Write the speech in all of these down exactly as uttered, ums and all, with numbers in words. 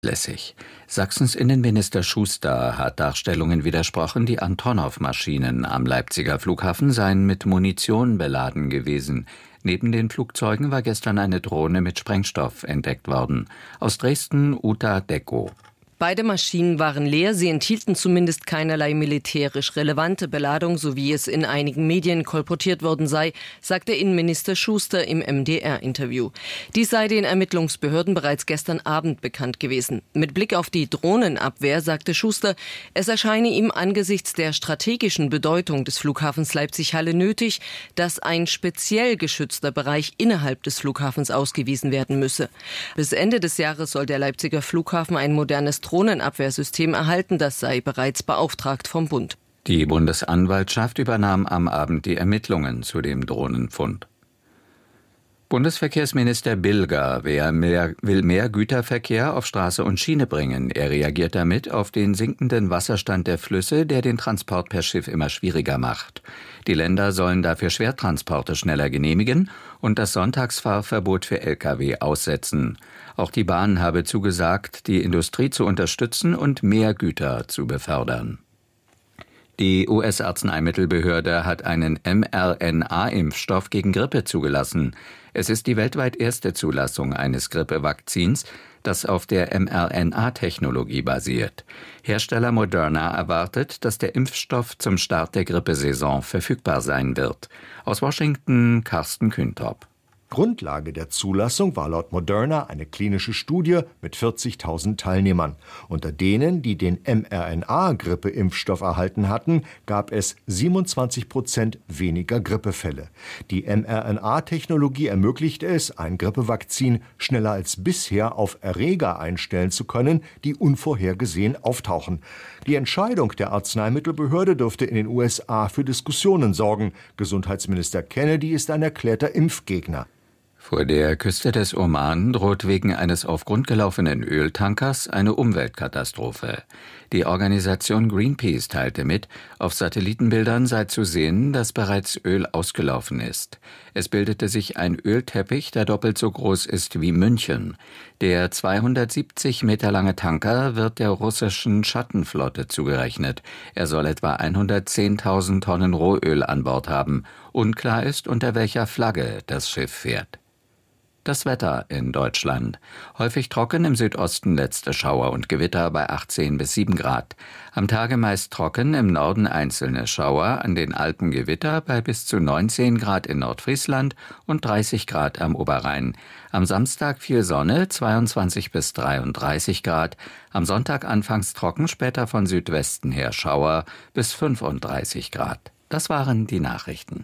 Lässig. Sachsens Innenminister Schuster hat Darstellungen widersprochen, die Antonov-Maschinen am Leipziger Flughafen seien mit Munition beladen gewesen. Neben den Flugzeugen war gestern eine Drohne mit Sprengstoff entdeckt worden. Aus Dresden Uta Decko. Beide Maschinen waren leer, sie enthielten zumindest keinerlei militärisch relevante Beladung, so wie es in einigen Medien kolportiert worden sei, sagte Innenminister Schuster im M D R-Interview. Dies sei den Ermittlungsbehörden bereits gestern Abend bekannt gewesen. Mit Blick auf die Drohnenabwehr sagte Schuster, es erscheine ihm angesichts der strategischen Bedeutung des Flughafens Leipzig-Halle nötig, dass ein speziell geschützter Bereich innerhalb des Flughafens ausgewiesen werden müsse. Bis Ende des Jahres soll der Leipziger Flughafen ein modernes Drohnenabwehrsystem erhalten, das sei bereits beauftragt vom Bund. Die Bundesanwaltschaft übernahm am Abend die Ermittlungen zu dem Drohnenfund. Bundesverkehrsminister Bilger will mehr Güterverkehr auf Straße und Schiene bringen. Er reagiert damit auf den sinkenden Wasserstand der Flüsse, der den Transport per Schiff immer schwieriger macht. Die Länder sollen dafür Schwertransporte schneller genehmigen und das Sonntagsfahrverbot für L K W aussetzen. Auch die Bahn habe zugesagt, die Industrie zu unterstützen und mehr Güter zu befördern. Die U S-Arzneimittelbehörde hat einen M R N A-Impfstoff gegen Grippe zugelassen. Es ist die weltweit erste Zulassung eines Grippevakzins, das auf der M R N A-Technologie basiert. Hersteller Moderna erwartet, dass der Impfstoff zum Start der Grippesaison verfügbar sein wird. Aus Washington Carsten Kühntorp. Grundlage der Zulassung war laut Moderna eine klinische Studie mit vierzigtausend Teilnehmern. Unter denen, die den M R N A-Grippeimpfstoff erhalten hatten, gab es siebenundzwanzig Prozent weniger Grippefälle. Die M R N A-Technologie ermöglicht es, ein Grippevakzin schneller als bisher auf Erreger einstellen zu können, die unvorhergesehen auftauchen. Die Entscheidung der Arzneimittelbehörde dürfte in den U S A für Diskussionen sorgen. Gesundheitsminister Kennedy ist ein erklärter Impfgegner. Vor der Küste des Oman droht wegen eines auf Grund gelaufenen Öltankers eine Umweltkatastrophe. Die Organisation Greenpeace teilte mit, auf Satellitenbildern sei zu sehen, dass bereits Öl ausgelaufen ist. Es bildete sich ein Ölteppich, der doppelt so groß ist wie München. Der zweihundertsiebzig Meter lange Tanker wird der russischen Schattenflotte zugerechnet. Er soll etwa hundertzehntausend Tonnen Rohöl an Bord haben. Unklar ist, unter welcher Flagge das Schiff fährt. Das Wetter in Deutschland. Häufig trocken, im Südosten letzte Schauer und Gewitter bei achtzehn bis sieben Grad. Am Tage meist trocken, im Norden einzelne Schauer, an den Alpen Gewitter bei bis zu neunzehn Grad in Nordfriesland und dreißig Grad am Oberrhein. Am Samstag viel Sonne, zweiundzwanzig bis dreiunddreißig Grad. Am Sonntag anfangs trocken, später von Südwesten her Schauer bis fünfunddreißig Grad. Das waren die Nachrichten.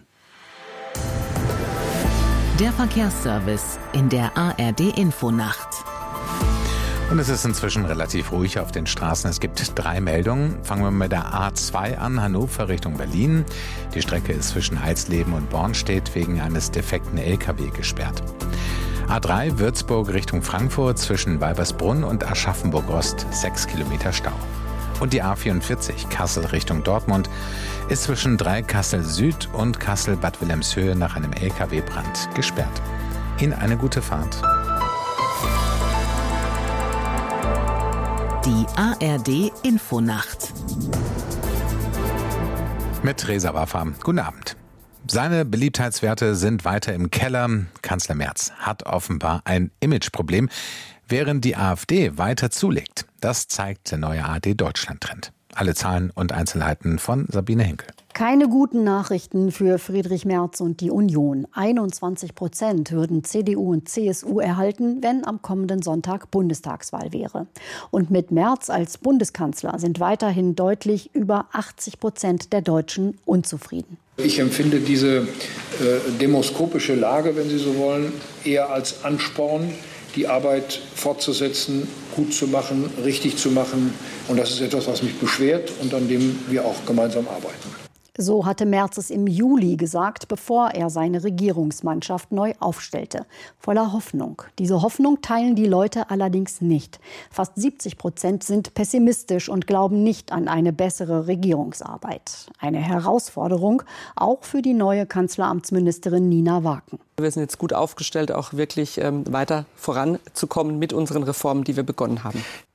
Der Verkehrsservice in der A R D-Infonacht. Und es ist inzwischen relativ ruhig auf den Straßen. Es gibt drei Meldungen. Fangen wir mit der A zwei an, Hannover Richtung Berlin. Die Strecke ist zwischen Eisleben und Bornstedt wegen eines defekten L K W gesperrt. A drei Würzburg Richtung Frankfurt zwischen Weibersbrunn und Aschaffenburg-Ost, sechs Kilometer Stau. Und die A vierundvierzig Kassel Richtung Dortmund ist zwischen Dreieckkassel Süd und Kassel-Bad Wilhelmshöhe nach einem L K W-Brand gesperrt. Ihnen eine gute Fahrt. Die A R D-Infonacht. Mit Theresa Waffer. Guten Abend. Seine Beliebtheitswerte sind weiter im Keller. Kanzler Merz hat offenbar ein Imageproblem, während die AfD weiter zulegt. Das zeigt der neue A R D-Deutschland-Trend. Alle Zahlen und Einzelheiten von Sabine Hinkel. Keine guten Nachrichten für Friedrich Merz und die Union. einundzwanzig Prozent würden C D U und C S U erhalten, wenn am kommenden Sonntag Bundestagswahl wäre. Und mit Merz als Bundeskanzler sind weiterhin deutlich über achtzig Prozent der Deutschen unzufrieden. Ich empfinde diese äh, demoskopische Lage, wenn Sie so wollen, eher als Ansporn, die Arbeit fortzusetzen, gut zu machen, richtig zu machen. Und das ist etwas, was mich beschwert und an dem wir auch gemeinsam arbeiten. So hatte Merz es im Juli gesagt, bevor er seine Regierungsmannschaft neu aufstellte. Voller Hoffnung. Diese Hoffnung teilen die Leute allerdings nicht. Fast siebzig Prozent sind pessimistisch und glauben nicht an eine bessere Regierungsarbeit. Eine Herausforderung auch für die neue Kanzleramtsministerin Nina Waken. Wir sind jetzt gut aufgestellt, auch wirklich ähm, weiter voranzukommen mit unseren Reformen, die wir begonnen haben.